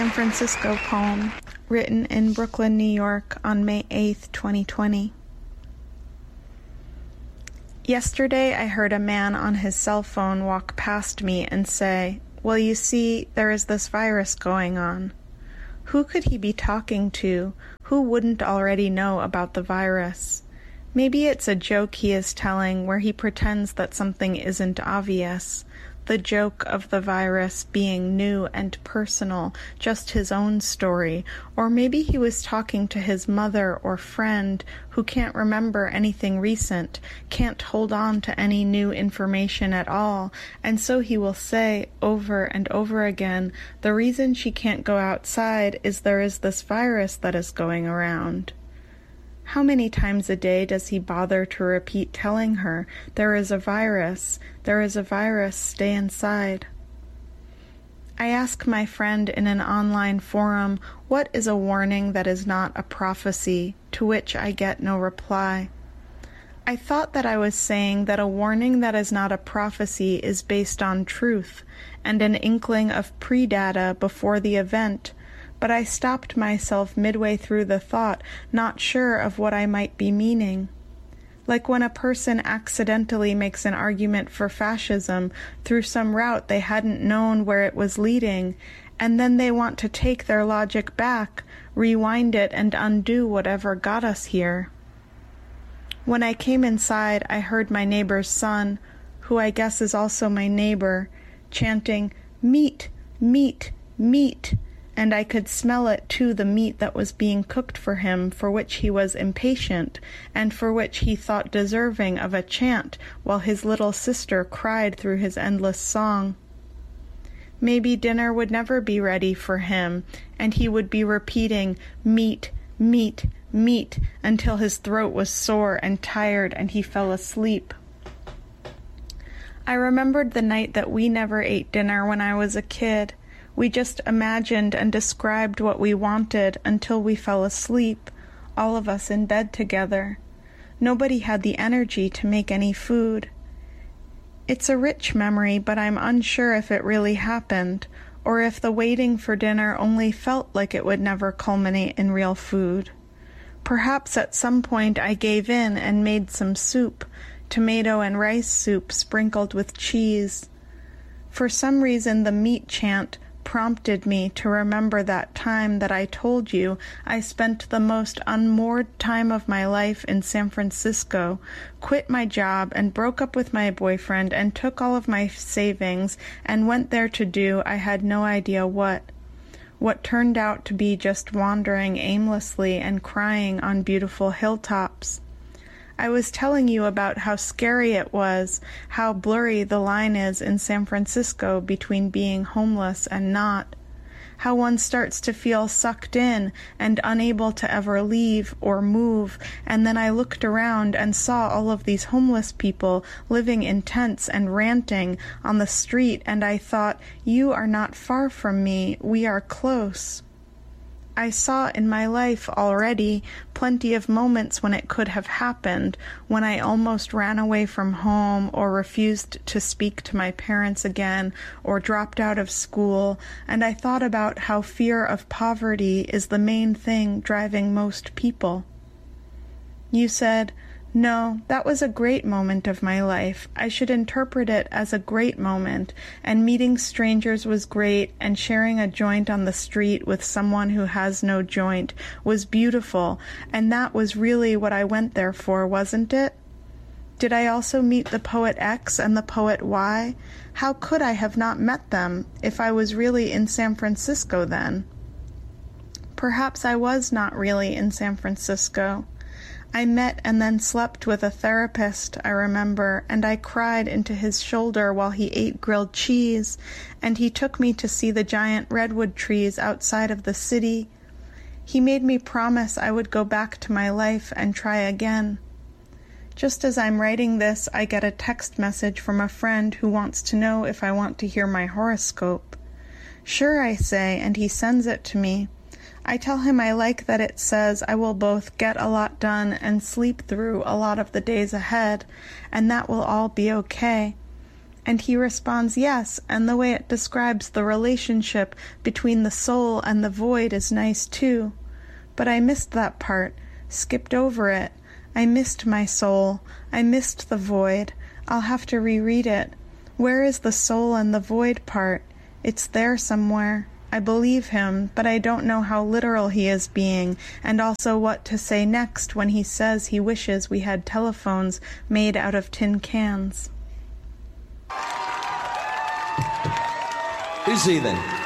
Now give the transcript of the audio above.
San Francisco poem, written in Brooklyn, New York on May 8th, 2020. Yesterday I heard a man on his cell phone walk past me and say, "Well, you see, there is this virus going on." Who could he be talking to? Who wouldn't already know about the virus? Maybe it's a joke he is telling where he pretends that something isn't obvious. The joke of the virus being new and personal, just his own story. Or maybe he was talking to his mother or friend who can't remember anything recent, can't hold on to any new information at all, and so he will say over and over again, the reason she can't go outside is there is this virus that is going around. How many times a day does he bother to repeat telling her, there is a virus, stay inside? I ask my friend in an online forum, what is a warning that is not a prophecy, to which I get no reply. I thought that I was saying that a warning that is not a prophecy is based on truth, and an inkling of pre-data before the event, but I stopped myself midway through the thought, not sure of what I might be meaning. Like when a person accidentally makes an argument for fascism through some route they hadn't known where it was leading, and then they want to take their logic back, rewind it, and undo whatever got us here. When I came inside, I heard my neighbor's son, who I guess is also my neighbor, chanting, "Meat, meat, meat," and I could smell it too, the meat that was being cooked for him, for which he was impatient, and for which he thought deserving of a chant, while his little sister cried through his endless song. Maybe dinner would never be ready for him, and he would be repeating, "Meat, meat, meat," until his throat was sore and tired and he fell asleep. I remembered the night that we never ate dinner when I was a kid. We just imagined and described what we wanted until we fell asleep, all of us in bed together. Nobody had the energy to make any food. It's a rich memory, but I'm unsure if it really happened, or if the waiting for dinner only felt like it would never culminate in real food. Perhaps at some point I gave in and made some soup, tomato and rice soup sprinkled with cheese. For some reason the meat chant prompted me to remember that time that I told you I spent the most unmoored time of my life in San Francisco, quit my job and broke up with my boyfriend and took all of my savings and went there to do I had no idea what turned out to be just wandering aimlessly and crying on beautiful hilltops. I was telling you about how scary it was, how blurry the line is in San Francisco between being homeless and not, how one starts to feel sucked in and unable to ever leave or move, and then I looked around and saw all of these homeless people living in tents and ranting on the street, and I thought, you are not far from me, we are close. I saw in my life already plenty of moments when it could have happened, when I almost ran away from home or refused to speak to my parents again or dropped out of school, and I thought about how fear of poverty is the main thing driving most people. You said, "No, that was a great moment of my life. I should interpret it as a great moment, and meeting strangers was great, and sharing a joint on the street with someone who has no joint was beautiful, and that was really what I went there for, wasn't it? Did I also meet the poet X and the poet Y? How could I have not met them if I was really in San Francisco then?" Perhaps I was not really in San Francisco. I met and then slept with a therapist, I remember, and I cried into his shoulder while he ate grilled cheese, and he took me to see the giant redwood trees outside of the city. He made me promise I would go back to my life and try again. Just as I'm writing this, I get a text message from a friend who wants to know if I want to hear my horoscope. Sure, I say, and he sends it to me. I tell him I like that it says I will both get a lot done and sleep through a lot of the days ahead, and that will all be okay. And he responds yes, and the way it describes the relationship between the soul and the void is nice too. But I missed that part, skipped over it. I missed my soul. I missed the void. I'll have to reread it. Where is the soul and the void part? It's there somewhere. I believe him, but I don't know how literal he is being, and also what to say next when he says he wishes we had telephones made out of tin cans. Who's he then?